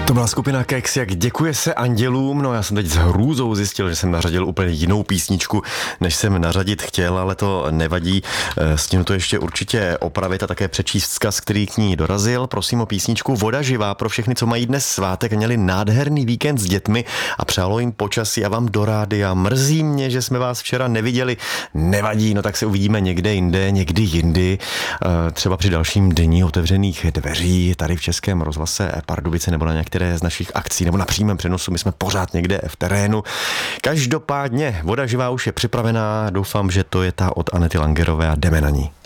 To byla skupina Kex, jak děkuje se andělům. No já jsem teď s hrůzou zjistil, že jsem nařadil úplně jinou písničku, než jsem nařadit chtěl, ale to nevadí. S tím to ještě určitě opravit a také přečíst vzkaz, který k ní dorazil. Prosím o písničku Voda živá pro všechny, co mají dnes svátek, měli nádherný víkend s dětmi a přálo jim počasí a vám do rádia. Mrzí mě, že jsme vás včera neviděli. Nevadí, no tak se uvidíme někde jinde, někdy jindy. Třeba při dalším dni otevřených dveří tady v Českém rozhlase Pardubice nebo na některé z našich akcí nebo na přímém přenosu. My jsme pořád někde v terénu. Každopádně Voda živá už je připravená. Doufám, že to je ta od Anety Langerové a jdeme na ní.